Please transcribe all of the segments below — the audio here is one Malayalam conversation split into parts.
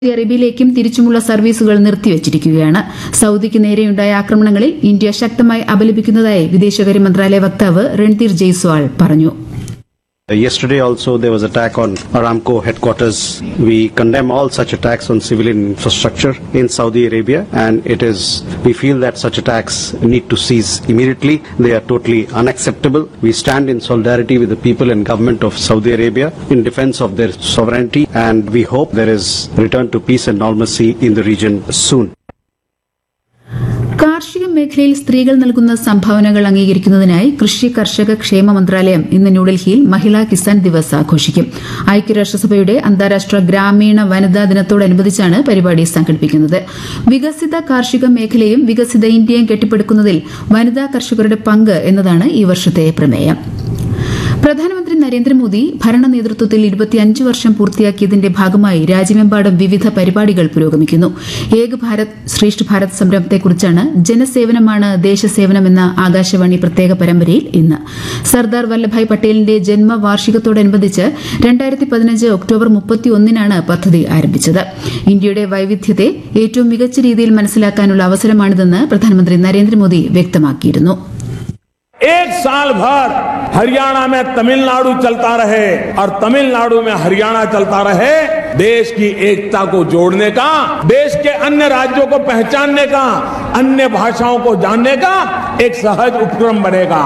അറേബ്യയിലേക്കും തിരിച്ചുമുള്ള സർവീസുകൾ നിർത്തിവച്ചിരിക്കുകയാണ്. സൌദിക്ക് നേരെയുണ്ടായ ആക്രമണങ്ങളിൽ ഇന്ത്യ ശക്തമായി അപലപിക്കുന്നതായി വിദേശകാര്യ മന്ത്രാലയ വക്താവ് രൺധീർ ജയ്സ്വാൾ പറഞ്ഞു. Yesterday also there was attack on Aramco headquarters. We condemn all such attacks on civilian infrastructure in Saudi Arabia, and we feel that such attacks need to cease immediately. They are totally unacceptable. We stand in solidarity with the people and government of Saudi Arabia in defense of their sovereignty, and we hope there is return to peace and normalcy in the region soon. കാർഷിക മേഖലയിൽ സ്ത്രീകൾ നൽകുന്ന സംഭാവനകൾ അംഗീകരിക്കുന്നതിനായി കൃഷി കർഷക ക്ഷേമ മന്ത്രാലയം ഇന്ന് ന്യൂഡൽഹിയിൽ മഹിളാ കിസാൻ ദിവസ് ആഘോഷിക്കും. ഐക്യരാഷ്ട്രസഭയുടെ അന്താരാഷ്ട്ര ഗ്രാമീണ വനിതാ ദിനത്തോടനുബന്ധിച്ചാണ് പരിപാടി സംഘടിപ്പിക്കുന്നത്. വികസിത കാർഷിക മേഖലയും വികസിത ഇന്ത്യയും കെട്ടിപ്പടുക്കുന്നതിൽ വനിതാ കർഷകരുടെ പങ്ക് എന്നതാണ് ഈ വർഷത്തെ പ്രമേയം. പ്രധാനമന്ത്രി നരേന്ദ്രമോദി ഭരണ നേതൃത്വത്തിൽ 25 വർഷം പൂർത്തിയാക്കിയതിന്റെ ഭാഗമായി രാജ്യമെമ്പാടും വിവിധ പരിപാടികൾ പുരോഗമിക്കുന്നു. ഏക് ഭാരത് ശ്രേഷ്ഠ ഭാരത് സംരംഭത്തെക്കുറിച്ചാണ് ജനസേവനമാണ് ദേശസേവനമെന്ന ആകാശവാണി പ്രത്യേക പരമ്പരയിൽ ഇന്ന്. സർദാർ വല്ലഭായ് പട്ടേലിന്റെ ജന്മവാർഷികത്തോടനുബന്ധിച്ച് 2015 ഒക്ടോബർ 31-നാണ് പദ്ധതി ആരംഭിച്ചത്. ഇന്ത്യയുടെ വൈവിധ്യത്തെ ഏറ്റവും മികച്ച രീതിയിൽ മനസ്സിലാക്കാനുള്ള അവസരമാണിതെന്ന് പ്രധാനമന്ത്രി നരേന്ദ്രമോദി വ്യക്തമാക്കിയിരുന്നു. एक साल भर हरियाणा में तमिलनाडु चलता रहे और तमिलनाडु में हरियाणा चलता रहे. देश की एकता को जोड़ने का, देश के अन्य राज्यों को पहचानने का, अन्य भाषाओं को जानने का एक सहज उपक्रम बनेगा.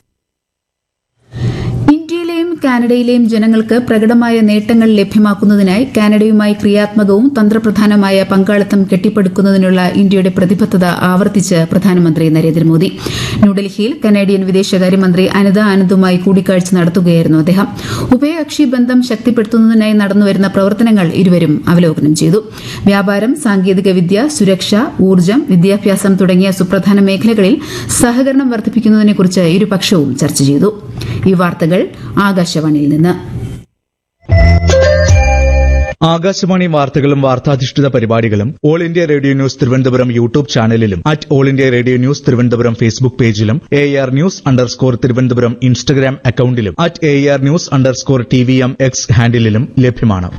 ഇന്ത്യയിലെയും കാനഡയിലെയും ജനങ്ങൾക്ക് പ്രകടമായ നേട്ടങ്ങൾ ലഭ്യമാക്കുന്നതിനായി കാനഡയുമായി ക്രിയാത്മകവും തന്ത്രപ്രധാനമായ പങ്കാളിത്തം കെട്ടിപ്പടുക്കുന്നതിനുള്ള ഇന്ത്യയുടെ പ്രതിബദ്ധത ആവർത്തിച്ച് പ്രധാനമന്ത്രി നരേന്ദ്രമോദി. ന്യൂഡൽഹിയിൽ കനേഡിയൻ വിദേശകാര്യമന്ത്രി അനിത ആനന്ദുമായി കൂടിക്കാഴ്ച നടത്തുകയായിരുന്നു അദ്ദേഹം. ഉഭയകക്ഷി ബന്ധം ശക്തിപ്പെടുത്തുന്നതിനായി നടന്നുവരുന്ന പ്രവർത്തനങ്ങൾ ഇരുവരും അവലോകനം ചെയ്തു. വ്യാപാരം, സാങ്കേതികവിദ്യ, സുരക്ഷ, ഊർജ്ജം, വിദ്യാഭ്യാസം തുടങ്ങിയ സുപ്രധാന മേഖലകളിൽ സഹകരണം വർദ്ധിപ്പിക്കുന്നതിനെക്കുറിച്ച് ഇരുപക്ഷവും ചർച്ച ചെയ്തു. ഈ വാർത്തകൾ ആകാശവാണിയിൽ നിന്ന്. ആകാശവാണി വാർത്തകളും വാർത്താധിഷ്ഠിത പരിപാടികളും all India radio news Thiruvananthapuram YouTube ചാനലിലും all India radio news Thiruvananthapuram Facebook പേജിലും AR News_ തിരുവനന്തപുരം ഇൻസ്റ്റഗ്രാം അക്കൌണ്ടിലും AR News_TVM X ഹാൻഡിലും ലഭ്യമാണ്.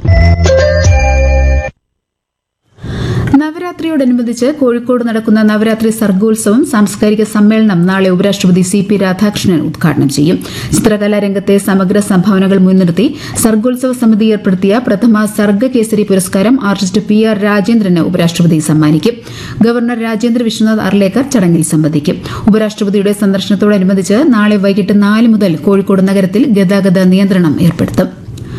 നവരാത്രിയോടനുബന്ധിച്ച് കോഴിക്കോട് നടക്കുന്ന നവരാത്രി സർഗോത്സവം സാംസ്കാരിക സമ്മേളനം നാളെ ഉപരാഷ്ട്രപതി CP രാധാകൃഷ്ണൻ ഉദ്ഘാടനം ചെയ്യും. ചിത്രകലാരംഗത്തെ സമഗ്ര സംഭാവനകൾ മുൻനിർത്തി സർഗോത്സവ സമിതി ഏർപ്പെടുത്തിയ പ്രഥമ സർഗകേസരി പുരസ്കാരം ആർട്ടിസ്റ്റ് PR രാജേന്ദ്രന് ഉപരാഷ്ട്രപതി സമ്മാനിക്കും. ഗവർണർ രാജേന്ദ്ര വിശ്വനാഥ് അർലേക്കർ ചടങ്ങിൽ സംബന്ധിക്കും. ഉപരാഷ്ട്രപതിയുടെ സന്ദർശനത്തോടനുബന്ധിച്ച് നാളെ വൈകിട്ട് 4 മുതൽ കോഴിക്കോട് നഗരത്തിൽ ഗതാഗത നിയന്ത്രണം ഏർപ്പെടുത്തും.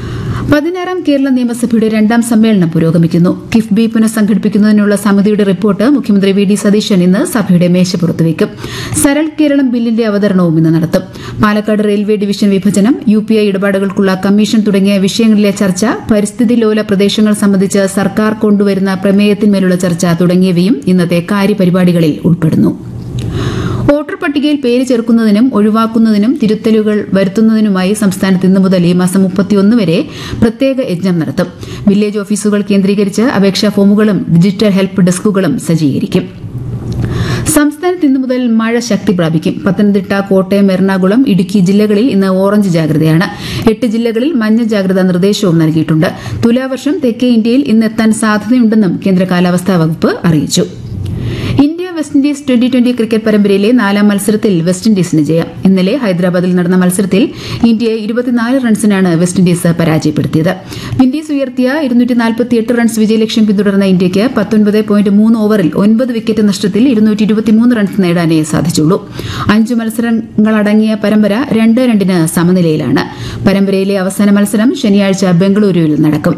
16ാം കേരള നിയമസഭയുടെ 2ാം സമ്മേളനം പുരോഗമിക്കുന്നു. കിഫ്ബി പുനഃസംഘടിപ്പിക്കുന്നതിനുള്ള സമിതിയുടെ റിപ്പോർട്ട് മുഖ്യമന്ത്രി VD സതീശൻ ഇന്ന് സഭയുടെ മേശപ്പുറത്ത് വയ്ക്കും. സരൾ കേരളം ബില്ലിന്റെ അവതരണവും ഇന്ന് നടത്തും. പാലക്കാട് റെയിൽവേ ഡിവിഷൻ വിഭജനം, UPI ഇടപാടുകൾക്കുള്ള കമ്മീഷൻ തുടങ്ങിയ വിഷയങ്ങളിലെ ചർച്ച, പരിസ്ഥിതി ലോല പ്രദേശങ്ങൾ സംബന്ധിച്ച് സർക്കാർ കൊണ്ടുവരുന്ന പ്രമേയത്തിന്മേലുള്ള ചർച്ച തുടങ്ങിയവയും ഇന്നത്തെ കാര്യപരിപാടികളിൽ ഉൾപ്പെടുന്നു. വോട്ടർ പട്ടികയിൽ പേര് ചേർക്കുന്നതിനും ഒഴിവാക്കുന്നതിനും തിരുത്തലുകൾ വരുത്തുന്നതിനുമായി സംസ്ഥാനത്ത് ഇന്നു മുതൽ ഈ മാസം 31 വരെ പ്രത്യേക യജ്ഞം നടത്തും. വില്ലേജ് ഓഫീസുകൾ കേന്ദ്രീകരിച്ച് അപേക്ഷാ ഫോമുകളും ഡിജിറ്റൽ ഹെൽപ്പ് ഡെസ്കുകളും സജ്ജീകരിക്കും. സംസ്ഥാനത്ത് ഇന്നു മുതൽ മഴ ശക്തി പ്രാപിക്കും. പത്തനംതിട്ട, കോട്ടയം, എറണാകുളം, ഇടുക്കി ജില്ലകളിൽ ഇന്ന് ഓറഞ്ച് ജാഗ്രതയാണ്. 8 ജില്ലകളിൽ മഞ്ഞ ജാഗ്രതാ നിർദ്ദേശവും നൽകിയിട്ടുണ്ട്. തുലാവർഷം തെക്കേ ഇന്ത്യയിൽ ഇന്ന് എത്താൻ സാധ്യതയുണ്ടെന്നും കേന്ദ്ര കാലാവസ്ഥാ വകുപ്പ് അറിയിച്ചു. India west Indies T20 cricket പരമ്പരയിലെ 4ാം മത്സരത്തിൽ വെസ്റ്റ് ഇൻഡീസിന് ജയം. ഇന്നലെ ഹൈദരാബാദിൽ നടന്ന മത്സരത്തിൽ ഇന്ത്യയെ 24 റൺസിനാണ് വെസ്റ്റ് ഇൻഡീസ് പരാജയപ്പെടുത്തിയത്. വിൻഡീസ് ഉയർത്തിയ 248 റൺസ് വിജയലക്ഷ്യം പിന്തുടർന്ന ഇന്ത്യയ്ക്ക് 19.3 ഓവറിൽ 9 വിക്കറ്റ് നഷ്ടത്തിൽ 223 റൺസ് നേടാനേ സാധിച്ചുള്ളൂ. 5 മത്സരങ്ങളടങ്ങിയ പരമ്പര 2-2 സമനിലയിലാണ്. പരമ്പരയിലെ അവസാന മത്സരം ശനിയാഴ്ച ബംഗളൂരുവിൽ നടക്കും.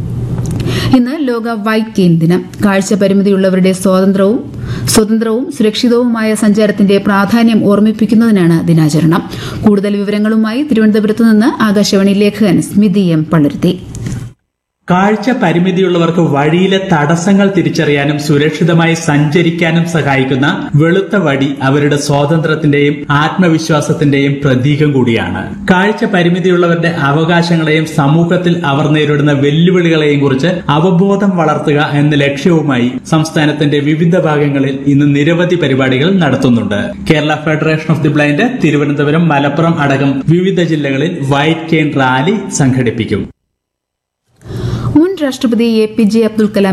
ഇന്ന് ലോക വൈറ്റ് കെയിൻ ദിനം. കാഴ്ച പരിമിതിയുള്ളവരുടെ സ്വതന്ത്രവും സുരക്ഷിതവുമായ സഞ്ചാരത്തിന്റെ പ്രാധാന്യം ഓർമ്മിപ്പിക്കുന്നതിനാണ് ദിനാചരണം. കൂടുതൽ വിവരങ്ങളുമായി തിരുവനന്തപുരത്ത് നിന്ന് ആകാശവാണി ലേഖകൻ സ്മിതി M. പള്ളുരുത്തി. കാഴ്ച പരിമിതിയുള്ളവർക്ക് വഴിയിലെ തടസ്സങ്ങൾ തിരിച്ചറിയാനും സുരക്ഷിതമായി സഞ്ചരിക്കാനും സഹായിക്കുന്ന വെളുത്ത വടി അവരുടെ സ്വാതന്ത്ര്യത്തിന്റെയും ആത്മവിശ്വാസത്തിന്റെയും പ്രതീകം കൂടിയാണ്. കാഴ്ച പരിമിതിയുള്ളവരുടെ അവകാശങ്ങളെയും സമൂഹത്തിൽ അവർ നേരിടുന്ന വെല്ലുവിളികളെയും കുറിച്ച് അവബോധം വളർത്തുക എന്ന ലക്ഷ്യവുമായി സംസ്ഥാനത്തിന്റെ വിവിധ ഭാഗങ്ങളിൽ ഇന്ന് നിരവധി പരിപാടികൾ നടത്തുന്നുണ്ട്. Kerala federation of the blind Thiruvananthapuram, Malappuram അടക്കം വിവിധ ജില്ലകളിൽ വൈറ്റ് കെയിൻ റാലി സംഘടിപ്പിക്കും. മുൻ രാഷ്ട്രപതി APJ അബ്ദുൽ കലാം